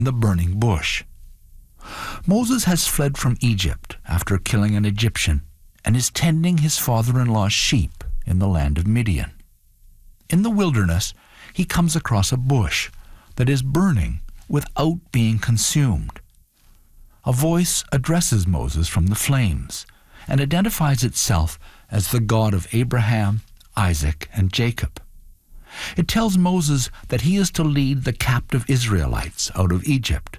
the burning bush. Moses has fled from Egypt after killing an Egyptian and is tending his father-in-law's sheep in the land of Midian. In the wilderness, he comes across a bush that is burning without being consumed. A voice addresses Moses from the flames and identifies itself as the God of Abraham, Isaac, and Jacob. It tells Moses that he is to lead the captive Israelites out of Egypt.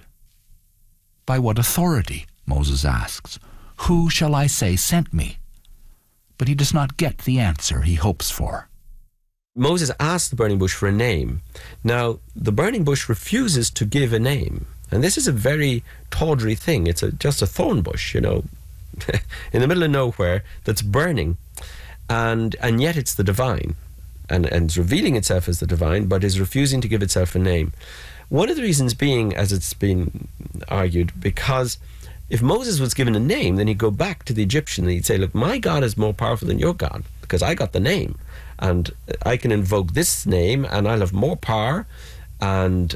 By what authority? Moses asks. Who shall I say sent me? But he does not get the answer he hopes for. Moses asks the burning bush for a name. Now, the burning bush refuses to give a name. And this is a very tawdry thing. It's just a thorn bush, in the middle of nowhere that's burning. And yet it's the divine. And it's revealing itself as the divine, but is refusing to give itself a name. One of the reasons being, as it's been argued, because if Moses was given a name, then he'd go back to the Egyptian and he'd say, look, my God is more powerful than your God, because I got the name. And I can invoke this name, and I'll have more power and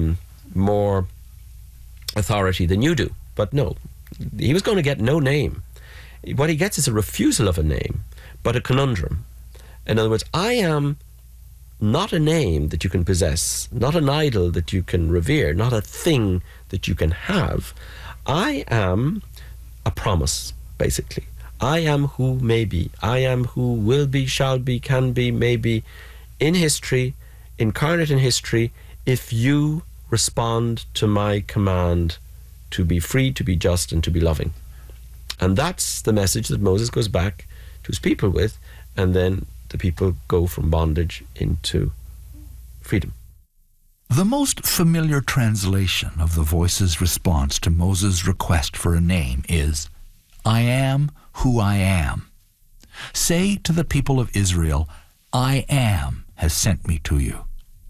more authority than you do. But no, he was going to get no name. What he gets is a refusal of a name, but a conundrum. In other words, I am not a name that you can possess, not an idol that you can revere, not a thing that you can have. I am a promise, basically. I am who may be. I am who will be, shall be, can be, may be, in history, incarnate in history, if you respond to my command to be free, to be just, and to be loving. And that's the message that Moses goes back to his people with, and then the people go from bondage into freedom. The most familiar translation of the voice's response to Moses' request for a name is, I am who I am. Say to the people of Israel, I am has sent me to you.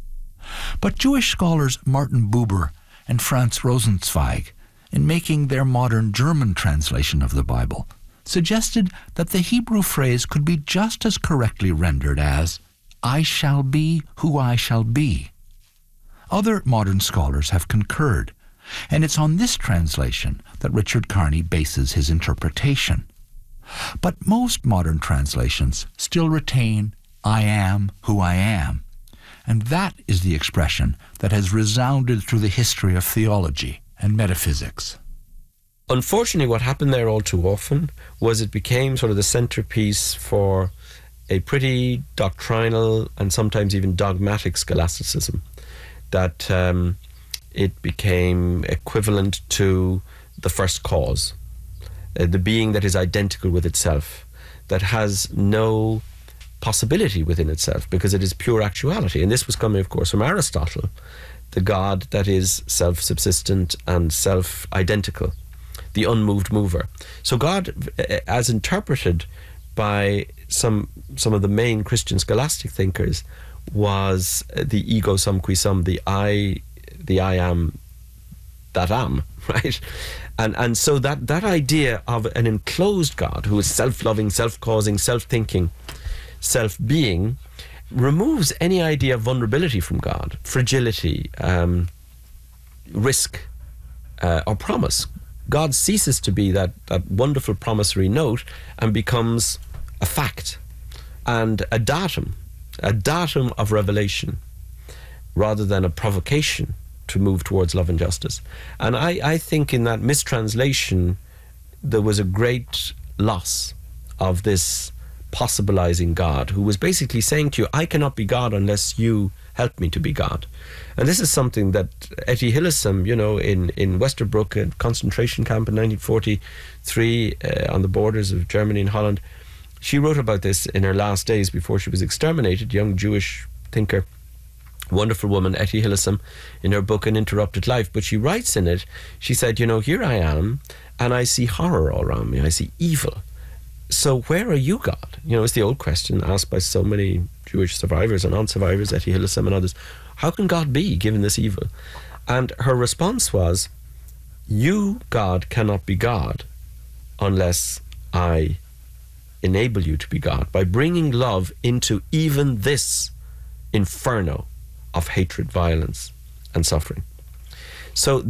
But Jewish scholars Martin Buber and Franz Rosenzweig, in making their modern German translation of the Bible, suggested that the Hebrew phrase could be just as correctly rendered as, I shall be who I shall be. Other modern scholars have concurred, and it's on this translation that Richard Carney bases his interpretation. But most modern translations still retain, I am who I am, and that is the expression that has resounded through the history of theology and metaphysics. Unfortunately, what happened there all too often was it became sort of the centerpiece for a pretty doctrinal and sometimes even dogmatic scholasticism, that it became equivalent to the first cause, the being that is identical with itself, that has no possibility within itself because it is pure actuality. And this was coming, of course, from Aristotle, the God that is self-subsistent and self-identical, the unmoved mover. So God, as interpreted by some of the main Christian scholastic thinkers, was the ego sum qui sum, the I am that am, right? And so that idea of an enclosed God who is self-loving, self-causing, self-thinking, self-being, removes any idea of vulnerability from God, fragility, risk, or promise. God ceases to be that wonderful promissory note and becomes a fact and a datum of revelation, rather than a provocation to move towards love and justice. And I think in that mistranslation, there was a great loss of this possibilizing God, who was basically saying to you, I cannot be God unless you help me to be God. And this is something that Etty Hillesum, in Westerbroek, a concentration camp in 1943, on the borders of Germany and Holland, she wrote about this in her last days before she was exterminated, young Jewish thinker, wonderful woman, Etty Hillesum, in her book An Interrupted Life. But she writes in it, she said, here I am, and I see horror all around me, I see evil. So where are you, God? It's the old question asked by so many Jewish survivors and non-survivors, Etty Hillesum and others. How can God be, given this evil? And her response was, you, God, cannot be God unless I enable you to be God, by bringing love into even this inferno of hatred, violence, and suffering. So